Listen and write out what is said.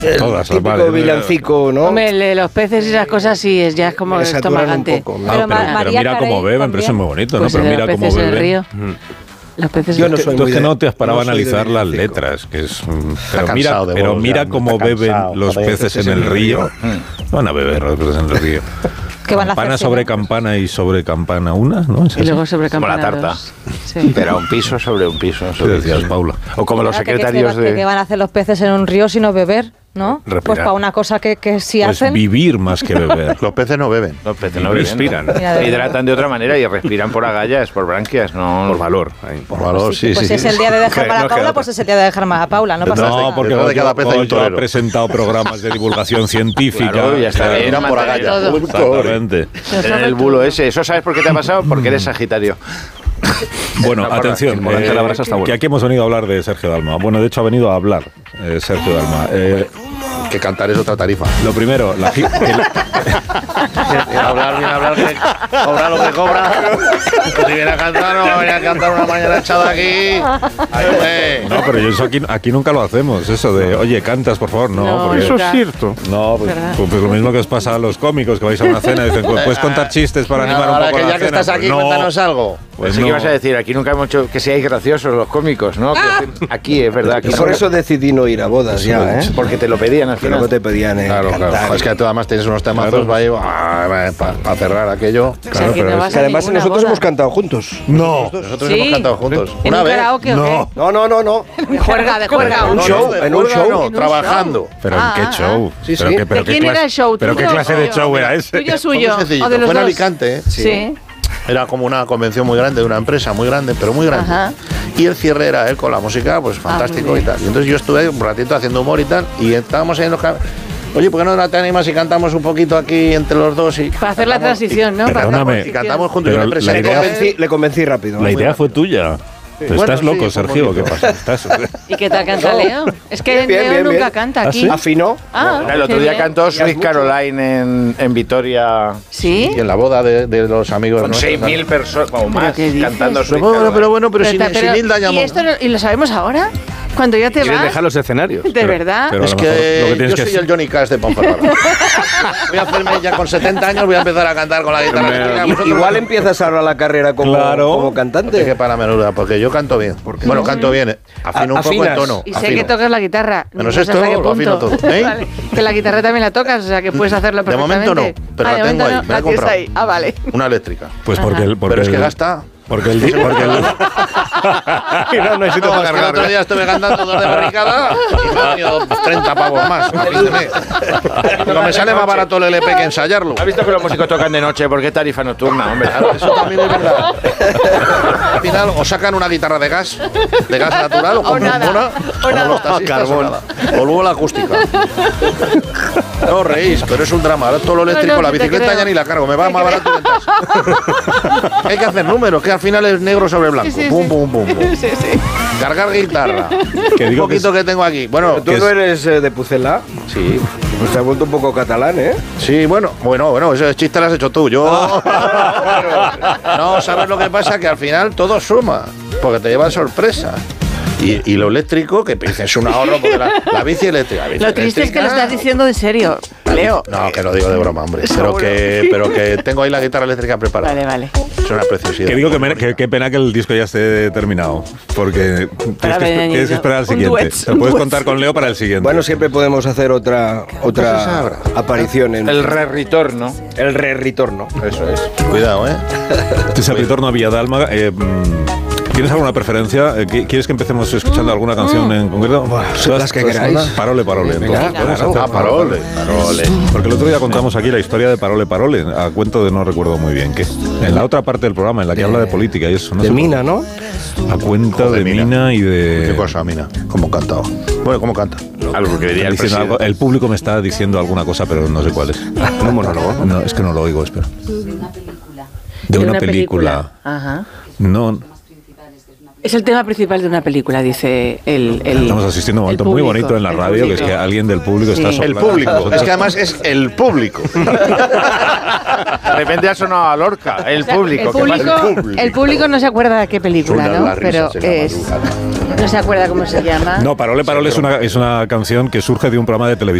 el típico villancico, ¿no? Hombre, los peces y esas cosas sí, ya es como estomagante. Pero mira cómo beben, pero eso es muy bonito, ¿no? Pues Pero mira cómo beben. Río. Los peces Yo no soy Entonces muy no te has parado a analizar las villancico. letras, que es Pero mira cómo beben los peces en el río. Van a beber los peces en el río. ¿Qué van a Campana hacer, sobre no? campana y sobre campana una, ¿no? Y luego sobre Como la campana tarta. dos. Sí. Pero un piso sobre un piso. ¿Qué decías, Paula? O como los Espérate, secretarios ¿qué van a hacer los peces en un río sino beber? ¿No? Respirar. Pues para una cosa que sí Pues hacen. vivir más que beber. Los peces no beben. Los peces no respiran. Mira, Se hidratan de otra manera y respiran por agallas, por branquias, no por valor. Por valor, sí, Pues sí. si es el día de dejar mal a No queda Paula, otra. pues es el día de dejar mal a Paula, no pasa nada. No, porque Después de cada pez hay un yo he torero. presentado programas de divulgación científica. Claro, ya está bien. Claro. Por agallas. Exactamente. Tener el bulo ese. ¿Eso sabes por qué te ha pasado? Porque eres Sagitario. Bueno, atención, el volante de la brasa está bueno. que aquí hemos venido a hablar de Sergio Dalma. Bueno, de hecho ha venido a hablar Sergio Dalma. Que cantar es otra tarifa. Lo primero, hablar, que cobra lo que cobra. Que si viene a cantar, no va a venir a cantar una mañana echada aquí. no, pero eso aquí nunca lo hacemos, eso de, oye, cantas, por favor, no. No, porque, eso es cierto. No, pues lo mismo que os pasa a los cómicos que vais a una cena y dicen, ¿puedes contar chistes para animar un poco que la ya que cena? estás aquí, Pues no. cuéntanos algo. Pues ¿qué no. ibas a decir? Aquí nunca hemos hecho que seáis graciosos los cómicos, ¿no? Aquí es verdad. Aquí Por eso decidí no ir a bodas ya, ¿eh? Porque te lo pedían al Que final. luego te pedían Claro. cantar. Es que tú además tienes unos temazos para cerrar aquello. Claro, que no vas Que a además ninguna nosotros boda. hemos cantado juntos. No. Nosotros Sí. hemos cantado juntos. ¿En un karaoke o qué? No. De juerga. un show, en un show. No, trabajando. ¿Pero en qué show? Sí, sí. ¿Pero ¿De quién era el show? ¿Pero qué ¿Tuyo clase o de suyo? show era ese? ¿Tuyo Fue suyo? muy sencillo. ¿O de los Fue en dos? Alicante, ¿eh? Sí. Era como una convención muy grande de una empresa muy grande, pero muy grande. Ajá. Y el cierre era él con la música, pues fantástico muy y bien. tal. Y entonces yo estuve un ratito haciendo humor y tal, y estábamos ahí en los oye, ¿por qué no te animas y cantamos un poquito aquí entre los dos? Y Para hacer la cantamos- transición, ¿no? Para hacer la Perdóname. Y transición. cantamos juntos. Pero Yo le la presenté. Le convencí rápido. La idea fue tuya. Pero Bueno, estás loco, sí, Sergio, un ¿qué poquito. pasa? Estás... ¿Y qué tal canta Leo? Es que Leo nunca canta ¿Ah, aquí. sí? Afinó. Ah, El otro qué día bien. cantó Ya es Sweet mucho. Caroline en Vitoria. ¿Sí? Y en la boda de los amigos. Con nuestros, 6.000 personas o ¿Pero más qué dices? cantando Sweet Pero Caroline. bueno, sin Hilda ¿Y llamó. esto y lo sabemos ahora? Cuando ya te ¿Quieres vas. dejar los escenarios? ¿De verdad? pero- Es a lo mejor lo que que tienes yo que soy hacer- el Johnny Cash de Ponferrada. Voy a hacerme ya con 70 años, voy a empezar a cantar con la guitarra eléctrica. Vosotros Igual empiezas ahora la carrera como Claro. no te cantante. quepa la menuda, porque yo canto bien. Bueno, canto bien. Afino un poco en Afinas. tono. Y sé afino. que tocas la guitarra. Menos No sé esto, hasta qué lo afino punto. todo, ¿eh? Vale. Que la guitarra también la tocas, o sea que puedes hacerlo De perfectamente. momento no, pero Ah, la de tengo momento ahí, no, me la he la tienes comprado. ahí. Ah, vale. Una eléctrica. Pues porque el... Pero es que gasta. Porque el... No necesito pagar. El otro día estuve cantando 2 de barricada y me han venido 30 pavos más. Pero me sale más barato el LP que ensayarlo. ¿Has visto que los músicos tocan de noche? ¿Por qué tarifa nocturna, hombre? Claro, eso también es verdad. Al final o sacan una guitarra de gas natural, o compran nada, una, o como nada. los taxistas, o nada. O luego la acústica. No os reís, pero es un drama. Ahora todo lo eléctrico, No, la sí te bicicleta creo. ya ni la cargo, me va más barato en taxi. Hay que hacer números, que al final es negro sobre blanco. Sí, sí, Pum, sí. pum, pum, pum. Sí, sí. Cargar guitarra. Que Un digo que poquito que tengo aquí. Bueno, Tú no eres de Pucela. sí. Pues te has vuelto un poco catalán, ¿eh? Sí, bueno, ese chiste lo has hecho tú. Yo. No, ¿sabes lo que pasa? Que al final todo suma, porque te lleva sorpresa. Y lo eléctrico, que es un ahorro, porque la bici eléctrica. Lo triste es que lo estás diciendo de serio, Leo. No, que lo digo de broma, hombre. Pero que tengo ahí la guitarra eléctrica preparada. Vale. Es una preciosidad. Que digo que qué pena que el disco ya esté terminado. Porque tienes que esperar al Un siguiente. duet, Te un puedes duet. contar con Leo para el siguiente. Bueno, siempre podemos hacer otra aparición en El re-retorno. el re-retorno. Eso es. Cuidado, ¿eh? Ese retorno a Villadalma. ¿Tienes alguna preferencia? ¿Quieres que empecemos escuchando alguna canción en concreto? las que queráis. Parole. Venga, Entonces, Parole. Porque el otro día contamos aquí la historia de Parole, a cuento de no recuerdo muy bien qué. En la otra parte del programa, en la que habla de política y eso. No De sé Mina, ¿no? A cuenta Joder, de Mina. Mina y ¿Qué de... cosa, Mina? ¿Cómo cantaba? Bueno, ¿cómo canta? Algo que diría el diciendo algo. presidente. El público me está diciendo alguna cosa, pero no sé cuál es. ¿Un monólogo? No, es que no lo oigo, espera. De una película. Ajá. No. Es el tema principal de una película, dice el Estamos asistiendo a un momento muy bonito en la radio, que es que alguien del público está El soplando. público. Es que además es el público. De repente ha sonado a Lorca, el público. El público no se acuerda de qué película, Suenan ¿no? las risas Pero en la es... madrugada. No se acuerda cómo se llama. No, Parole Parole es una canción que surge de un programa de televisión